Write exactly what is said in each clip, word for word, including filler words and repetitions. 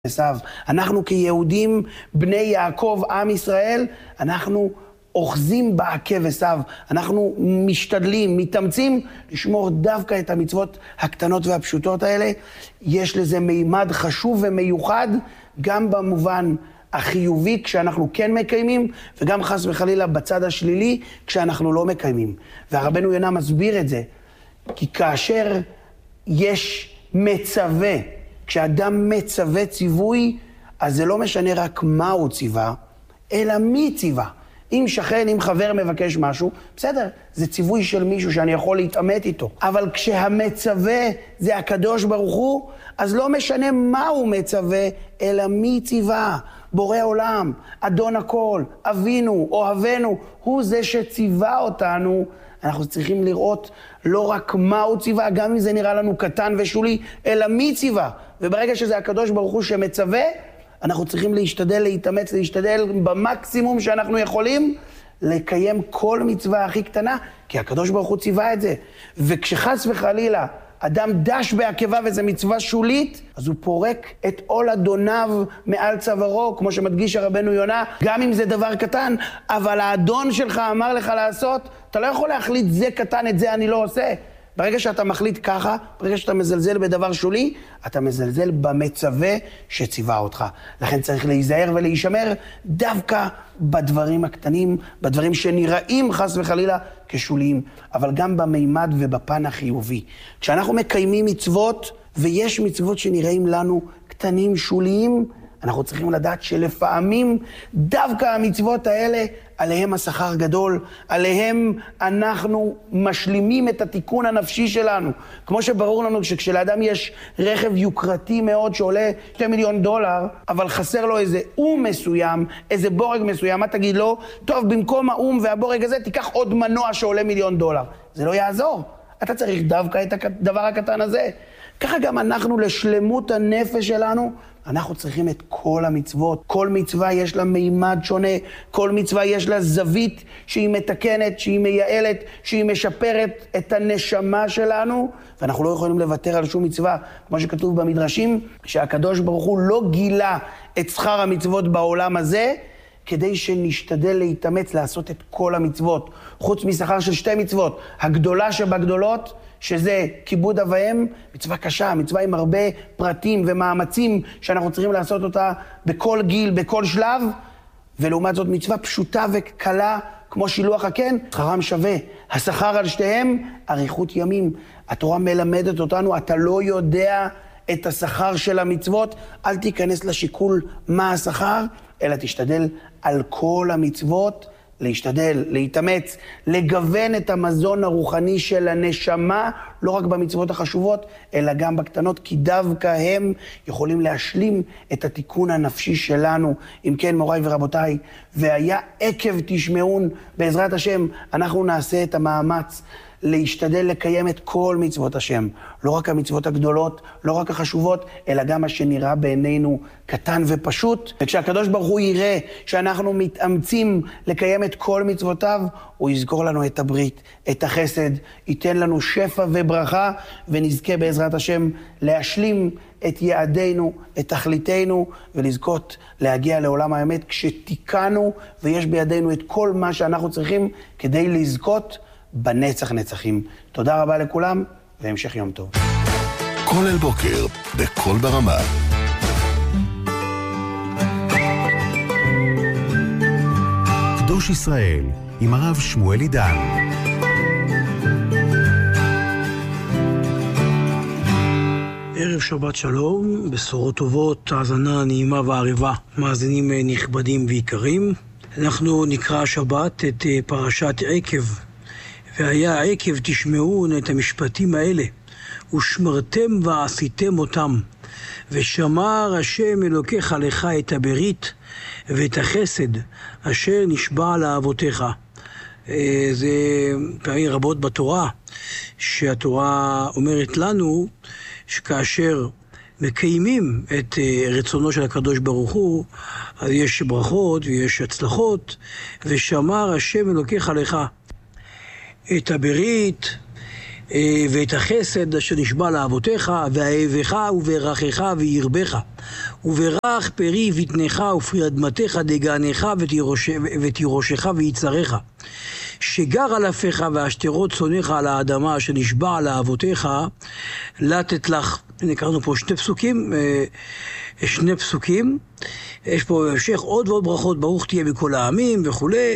עשיו. אנחנו כיהודים, בני יעקב, עם ישראל, אנחנו אוחזים בעקב עשיו. אנחנו משתדלים, מתאמצים לשמור דווקא את המצוות הקטנות והפשוטות האלה. יש לזה מימד חשוב ומיוחד, גם במובן החיובי כשאנחנו כן מקיימים, וגם חס וחלילה בצד השלילי כשאנחנו לא מקיימים. והרבנו יונה מסביר את זה, כי כאשר יש מצווה, כשאדם מצווה ציווי, אז זה לא משנה רק מה הוא ציווה, אלא מי ציווה. אם שכן, אם חבר מבקש משהו, בסדר, זה ציווי של מישהו שאני יכול להתעמת איתו. אבל כשהמצווה זה הקדוש ברוך הוא, אז לא משנה מה הוא מצווה, אלא מי ציווה. בורא עולם, אדון הכל, אבינו, אוהבנו, הוא זה שציווה אותנו. אנחנו צריכים לראות לא רק מה הוא ציווה, גם אם זה נראה לנו קטן ושולי, אלא מי ציווה. וברגע שזה הקדוש ברוך הוא שמצווה, אנחנו צריכים להשתדל, להתאמץ, להשתדל במקסימום שאנחנו יכולים, לקיים כל מצווה הכי קטנה, כי הקדוש ברוך הוא ציווה את זה. וכשחס וחלילה אדם דש בעקבה וזה מצווה שולית, אז הוא פורק את עול אדוניו מעל צווארו, כמו שמדגיש הרבנו יונה, גם אם זה דבר קטן, אבל האדון שלך אמר לך לעשות, אתה לא יכול להחליט זה קטן, את זה אני לא עושה. ברגע שאתה מחליט ככה, ברגע שאתה מזלזל בדבר שולי, אתה מזלזל במצווה שציווה אותך. לכן צריך להיזהר ולהישמר דווקא בדברים הקטנים, בדברים שנראים חס וחלילה כשוליים, אבל גם במימד ובפן החיובי. כשאנחנו מקיימים מצוות, ויש מצוות שנראים לנו קטנים, שוליים, אנחנו צריכים לדעת שלפעמים דווקא המצוות האלה, עליהם השכר גדול, עליהם אנחנו משלימים את התיקון הנפשי שלנו. כמו שברור לנו שכשלאדם יש רכב יוקרתי מאוד שעולה שני מיליון דולר, אבל חסר לו איזה אום מסוים, איזה בורג מסוים, מה תגיד לו? טוב, במקום האום והבורג הזה תיקח עוד מנוע שעולה מיליון דולר. זה לא יעזור. אתה צריך דווקא את הדבר הקטן הזה. ככה גם אנחנו לשלמות הנפש שלנו, אנחנו צריכים את כל המצוות. כל מצווה יש לה מימד שונה, כל מצווה יש לה זווית שהיא מתקנת, שהיא מייעלת, שהיא משפרת את הנשמה שלנו, ואנחנו לא יכולים לוותר על שום מצווה. כמו שכתוב במדרשים, שהקדוש ברוך הוא לא גילה את שכר המצוות בעולם הזה, כדי שנשתדל להתאמץ לעשות את כל המצוות. חוץ משכר של שתי מצוות, הגדולה שבגדולות, שזה כיבוד אב ואם, מצווה קשה, מצווה עם הרבה פרטים ומאמצים שאנחנו צריכים לעשות אותה בכל גיל, בכל שלב, ולעומת זאת מצווה פשוטה וקלה כמו שילוח הקן, שכרם שווה. השכר על שתיהם, אריכות ימים. התורה מלמדת אותנו, אתה לא יודע את השכר של המצוות, אל תיכנס לשיקול מה השכר, אלא תשתדל על כל המצוות, להשתדל, להתאמץ, לגוון את המזון הרוחני של הנשמה, לא רק במצוות החשובות, אלא גם בקטנות, כי דווקא הם יכולים להשלים את התיקון הנפשי שלנו. אם כן, מוריי ורבותיי, והיה עקב תשמעון, בעזרת השם, אנחנו נעשה את המאמץ, להשתדל לקיים את כל מצוות השם. לא רק המצוות הגדולות, לא רק החשובות, אלא גם מה שנראה בעינינו קטן ופשוט. וכשהקדוש ברוך הוא יראה שאנחנו מתאמצים לקיים את כל מצוותיו, הוא יזכור לנו את הברית, את החסד, ייתן לנו שפע וברכה, ונזכה בעזרת השם להשלים את יעדינו, את תכליתנו, ולזכות להגיע לעולם האמת כשתיקנו, ויש בידינו את כל מה שאנחנו צריכים כדי לזכות בנצח נצחים. תודה רבה לכולם, והמשך יום טוב. כל אל בוקר, בכל ברמה. קדוש ישראל, עם הרב שמואל עידן. ערב שבת שלום, בשורות טובות, האזנה נעימה ועריבה, מאזינים נכבדים ויקרים. אנחנו נקרא שבת את פרשת עקב. והיה עקב תשמעון את המשפטים האלה, ושמרתם ועשיתם אותם, ושמר השם אלוקיך לך את הברית, ואת החסד, אשר נשבע לאבותיך. זה פעמים רבות בתורה, שהתורה אומרת לנו, שכאשר מקיימים את רצונו של הקדוש ברוך הוא, אז יש ברכות ויש הצלחות, ושמר השם אלוקיך לך את הברית, ואת החסד אשר נשבע לאבותיך, ואהבך וברכך וירבך, וברך פרי בטנך ופרי אדמתך דגנך ותירושך ויצריך, שגר על אפיך והשתרות צונך על האדמה אשר נשבע לאבותיך, לתת לך. נקראנו פה שני פסוקים, שני פסוקים, יש פה בהמשך עוד ועוד ברכות, ברוך תהיה בכל העמים וכולי,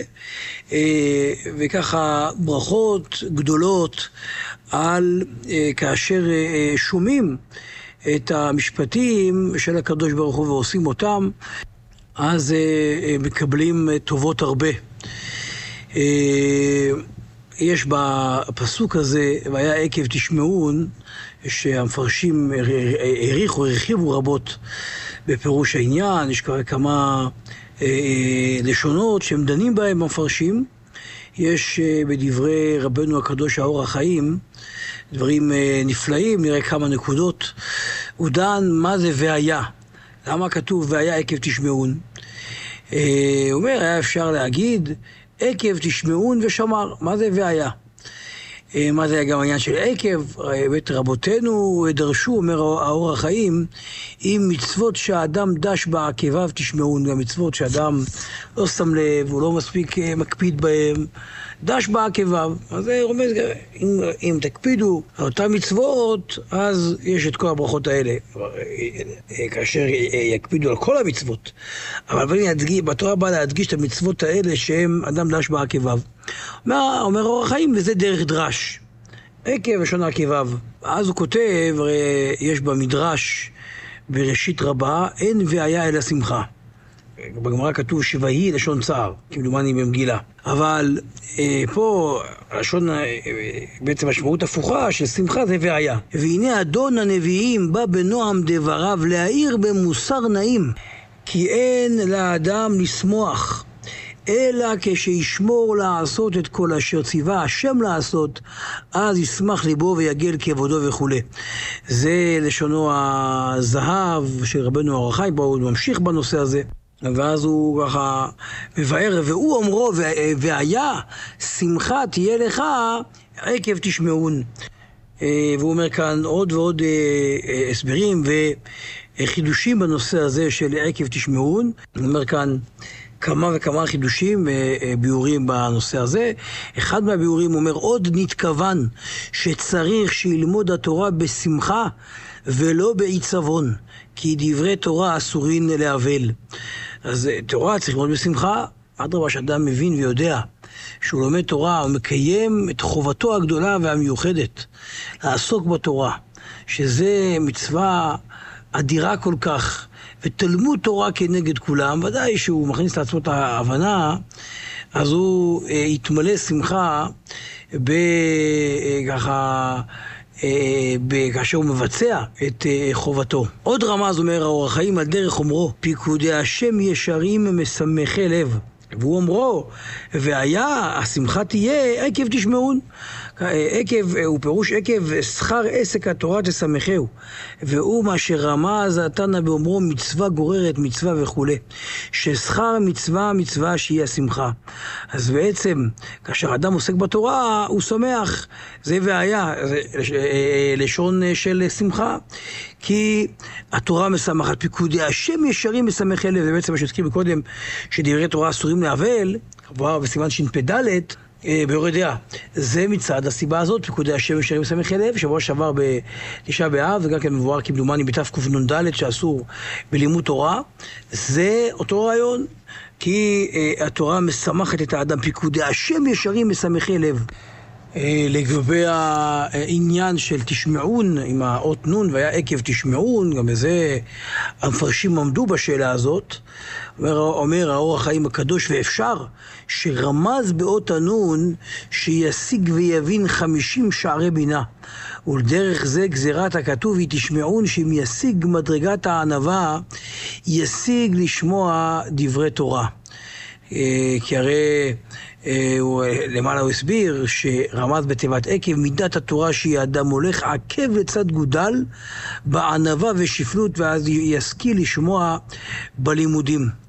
וככה ברכות גדולות על כאשר שומעים את המשפטים של הקדוש ברוך הוא ועושים אותם, אז מקבלים טובות הרבה. יש בפסוק הזה, והיה עקב תשמעון, שהמפרשים העריכו, הרחיבו רבות בפירוש העניין. יש כמה אה, לשונות שהם דנים בהם המפרשים. יש אה, בדברי רבנו הקדוש האור החיים דברים אה, נפלאים, נראה כמה נקודות. הוא דן מה זה והיה. למה כתוב והיה עקב תשמעון? אה, הוא אומר, היה אפשר להגיד עקב תשמעון ושמר. מה זה והיה? מה זה גם העניין של עקב? בית רבותינו דרשו, אומר האור החיים, אם מצוות שהאדם דש בעקביו תשמעון, גם מצוות שאדם לא שם לב, הוא לא מספיק מקפיד בהם, דש בעקביו. אז זה רומז, אם, אם תקפידו על אותן מצוות, אז יש את כל הברכות האלה, כאשר יקפידו על כל המצוות. אבל בתורה באה להדגיש את המצוות האלה שהם אדם דש בעקביו. אומר, אומר אור החיים, וזה דרך דרש. עקב לשון עקביו. אז הוא כותב, יש במדרש בראשית רבה, אין והיה אלא שמחה. בגמרא כתוב שבהי לשון צער, כמדומני במגילה. אבל אה, פה לשון, אה, בעצם משמעות הפוכה של שמחה זה והיה. והנה אדון הנביאים בא בנועם דבריו להעיר במוסר נעים, כי אין לאדם לשמוח, אלא כשישמור לעשות את כל אשר ציווה השם לעשות, אז ישמח ליבו ויגל כבודו וכו'. זה לשונו הזהב של רבנו האור החיים, בו הוא ממשיך בנושא הזה. ואז הוא ככה מבאר, והוא אומרו, והיה שמחה תהיה לך עקב תשמעון. והוא אומר כאן עוד ועוד הסברים וחידושים בנושא הזה של עקב תשמעון. הוא אומר כאן כמה וכמה חידושים וביורים בנושא הזה. אחד מהביורים אומר, עוד נתכוון שצריך שילמוד התורה בשמחה ולא בעיצבון, כי דברי תורה אסורין להבל. אז תורה צריך ללמוד בשמחה, אדרבה שאדם מבין ויודע שהוא לומד תורה, הוא מקיים את חובתו הגדולה והמיוחדת לעסוק בתורה, שזה מצווה אדירה כל כך, ותלמוד תורה כנגד כולם. ודאי שהוא מכניס לעצמו את ההבנה, אז הוא אה, יתמלא שמחה בככה, אה, כאשר הוא מבצע את אה, חובתו. עוד רמז אומר האור החיים על דרך אומרו, פיקודי השם ישרים משמחי לב. והוא אומרו, והיה, השמחה תהיה עקב תשמעון. עקב, הוא פירוש עקב שכר עסק התורה תשמחהו. והוא מה שרמז התנא באומרו מצווה גוררת מצווה וכו'. ששכר מצווה מצווה שהיא השמחה. אז בעצם, כאשר אדם עוסק בתורה, הוא שמח. זה והיה, זה לשון של שמחה. כי התורה משמחת, פיקודי השם ישרים משמחי לב. זה בעצם מה שהזכיר מקודם, שדברי תורה אסורים להבל, כבר בסימן ש"פ ביורה דעה. זה מצד הסיבה הזאת, פיקודי השם ישרים משמחי לב. שבוע שעבר בתשעה באב, וגם כן מבואר כמדומני בתקנ"ד שאסור בלימוד תורה. זה אותו רעיון, כי uh, התורה משמחת את האדם, פיקודי השם ישרים משמחי לב. לגבי העניין של תשמעון עם האות נון, והיה עקב תשמעון, גם בזה המפרשים עמדו בשאלה הזאת. אומר, אומר האור החיים הקדוש, ואפשר שרמז באות הנון שישיג ויבין חמישים שערי בינה, ולדרך זה גזירת הכתוב היא תשמעון, שאם ישיג מדרגת הענווה ישיג לשמוע דברי תורה. כי הרי הוא, למעלה הוא הסביר שרמז בתיבת עקב מידת התורה שהיא אדם הולך עקב לצד גודל בענווה ושפלות, ואז ישכיל לשמוע בלימודים.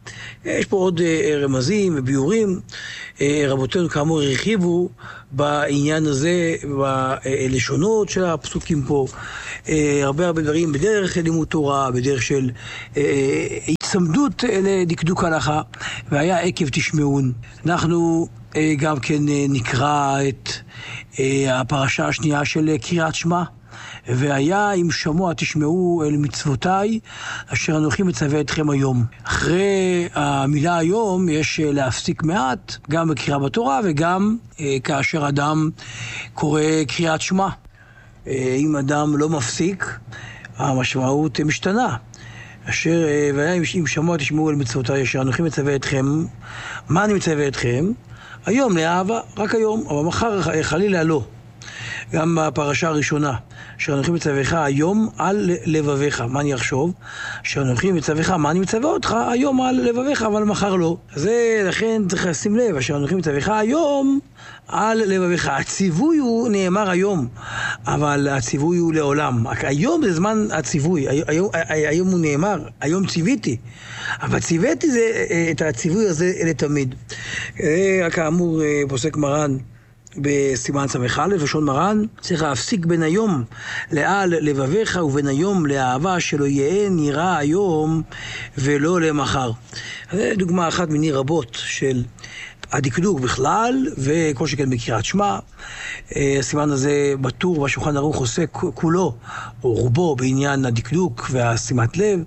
יש פה עוד רמזים וביורים. רבותינו כאמור הרחיבו בעניין הזה, בלשונות של הפסוקים פה, הרבה הרבה דברים בדרך לימוד תורה, בדרך של הצמדות לדקדוק הלכה, והיה עקב תשמעון. אנחנו גם כן נקרא את הפרשה השנייה של קריאת שמע, והיה אם שמוע תשמעו אל מצוותיי אשר אנוכי מצווה אתכם היום. אחרי המילה היום יש להפסיק מעט, גם בקריאה בתורה וגם אה, כאשר אדם קורא קריאת שמע. אה, אם אדם לא מפסיק, המשמעות משתנה. אשר אה, והיה אם שמוע תשמעו אל מצוותיי אשר אנוכי מצווה אתכם. מה אני מצווה אתכם? היום לאהבה, רק היום, אבל מחר חלילה לא. גם בפרשה הראשונה, אשר אנוכי מצווך היום על לבביך. מה אני אחשוב? אשר אנוכי מצווך, מה אני מצווה אותך? היום על לבביך, אבל מחר לא. זה לכן צריך לשים לב, אשר אנוכי מצווך היום על לבביך. הציווי הוא נאמר היום, אבל הציווי הוא לעולם. היום זה זמן הציווי, היום, היום הוא נאמר, היום ציוויתי. אבל ציוויתי זה, את הציווי הזה לתמיד. כאמור פוסק מרן, בסימן סמך א', לשון מרן, צריך להפסיק בין היום לעל לבביך ובין היום לאהבה, שלא יהיה נראה היום ולא למחר. זו דוגמה אחת מיני רבות של הדקדוק בכלל, וכל שכן בקריאת שמע. הסימן הזה בטור והשולחן ערוך עוסק כולו, או רובו, בעניין הדקדוק והשימת לב.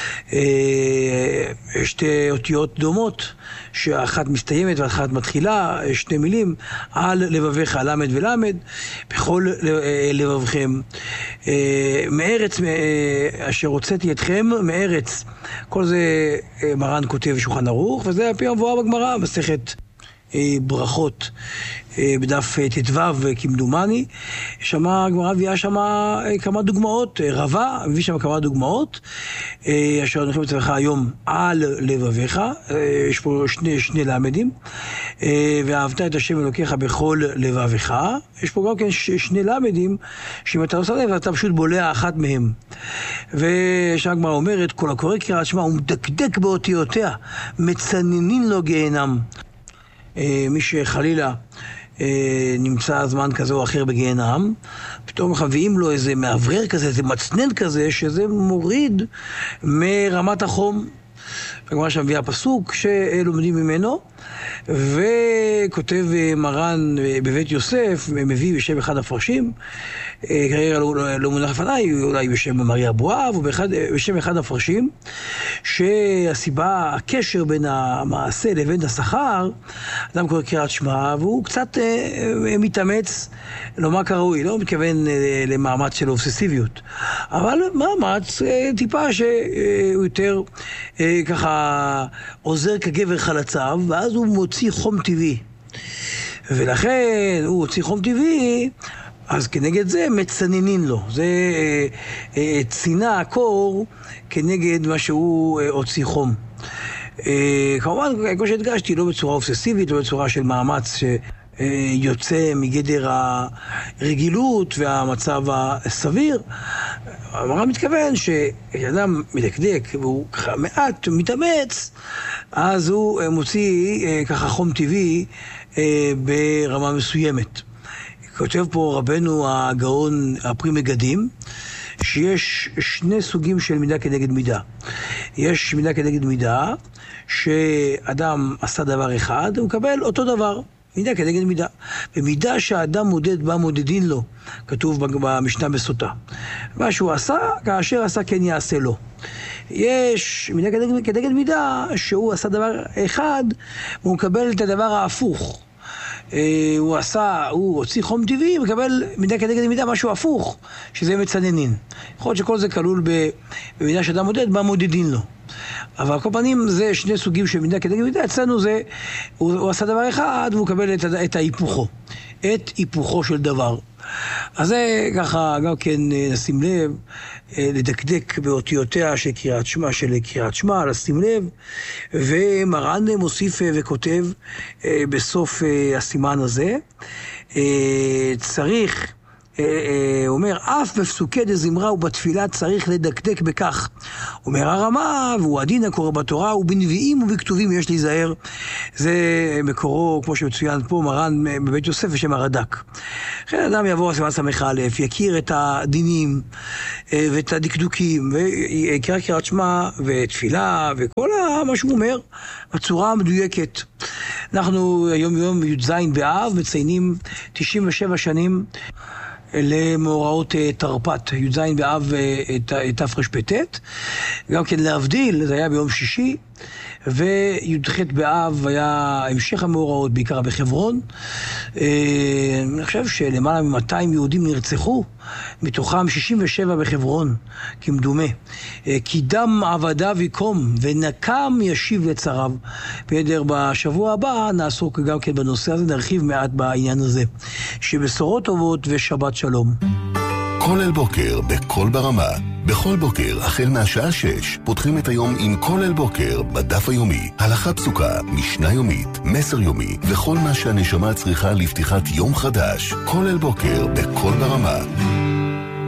שתי אותיות דומות, שאחת מסתיימת ואחת מתחילה, שתי מילים, על לבביך, למד ולמד, בכל לבבכם. מארץ אשר הוצאתי אתכם, מארץ. כל זה מרן כותב שולחן ערוך, וזה הפי המבואר בגמרא, מסכת ברכות בדף ט"ו כמדומני. שמה הגמרא הביאה שמה כמה דוגמאות, רבה הביא שם כמה דוגמאות, אשר אנוכי מצווך היום על לבביך, יש פה שני, שני למדים, ואהבת את השם אלוקיך בכל לבביך. יש פה גם כן שני למדים, שאם אתה עושה לב אתה פשוט בולע אחת מהם. ושם הגמרא אומרת, כל הקורא קריאת שמע הוא מדקדק באותיותיה, מצננין לו גיהנם. מי שחלילה נמצא זמן כזה או אחר בגיהנם, פתאום מביאים לו איזה מעברר כזה, איזה מצנן כזה, שזה מוריד מרמת החום. הגמרא שם מביאה פסוק שלומדים ממנו, וכותב מרן בבית יוסף, מביא בשם אחד הפרשים, כרגע לא, לא מונח לפניי, אולי בשם מריה אבואב, ובשם אחד הפרשים, שהסיבה, הקשר בין המעשה לבין השכר, אדם קורא קריאת שמע, והוא קצת אה, מתאמץ לומר כראוי, לא מתכוון אה, למאמץ של אובססיביות, אבל מאמץ אה, טיפה שהוא יותר אה, ככה עוזר כגבר חלציו, ואז הוא מוציא חום טבעי. ולכן הוא הוציא חום טבעי, אז כנגד זה מצננין לו. זה אה, אה, צינה הקור כנגד מה שהוא אה, הוציא חום. אה, כמובן, כמו שהדגשתי, לא בצורה אובססיבית, לא בצורה של מאמץ שיוצא מגדר הרגילות והמצב הסביר. המר"ן מתכוון שאדם מדקדק והוא ככה מעט מתאמץ, אז הוא מוציא אה, ככה חום טבעי אה, ברמה מסוימת. כותב פה רבנו הגאון הפרי מגדים, שיש שני סוגים של מידה כנגד מידה. יש מידה כנגד מידה, שאדם עשה דבר אחד, הוא מקבל אותו דבר. מידה כנגד מידה. במידה שהאדם מודד בה מודדין לו, כתוב במשנה בסוטה. מה שהוא עשה, כאשר עשה כן יעשה לו. יש מידה כנגד, כנגד מידה, שהוא עשה דבר אחד, והוא מקבל את הדבר ההפוך. הוא עשה, הוא הוציא חום טבעי, מקבל מידה כנגד מידה משהו הפוך, שזה מצננין. יכול להיות שכל זה כלול במידה שאדם מודד, בה מודדין לו. אבל כל פנים זה שני סוגים של מידה כנגד מידה. אצלנו זה, הוא, הוא עשה דבר אחד והוא מקבל את, את ההיפוכו, את היפוכו של דבר. אז זה ככה גם כן נשים לב, לדקדק באותיותיה של קריאת שמע, של קריאת שמע, לשים לב. ומרן מוסיף וכותב בסוף הסימן הזה, צריך הוא אומר, אף בפסוקי דזמרה ובתפילה צריך לדקדק בכך. אומר הרמה, והוא הדין הקורא בתורה, ובנביאים ובכתובים יש להיזהר. זה מקורו, כמו שמצוין פה, מרן בבית יוסף בשם הרד"ק. לכן אדם יבוא סימן סמך א', יכיר את הדינים ואת הדקדוקים, ויקרא קריאת שמע ותפילה וכל מה שהוא אומר בצורה המדויקת. אנחנו היום יום י"ז באב מציינים תשעים ושבע שנים למאורעות תרפ"ט, י"ז באב תרפ"ט, גם כן להבדיל, זה היה ביום שישי, וי"ח באב היה המשך המאורעות, בעיקר בחברון. אני חושב שלמעלה מ-מאתיים יהודים נרצחו, מתוכם שישים ושבע בחברון, כמדומה. כי דם עבדיו יקום ונקם ישיב לצריו. וידר בשבוע הבא נעסוק גם כן בנושא הזה, נרחיב מעט בעניין הזה. שבשורות טובות ושבת שלום. כל אל בוקר בכל ברמה. בכל בוקר, החל מהשעה שש, פותחים את היום עם כל אל בוקר בדף היומי. הלכה פסוקה, משנה יומית, מסר יומי, וכל מה שהנשמה צריכה לפתיחת יום חדש. כל אל בוקר בכל ברמה.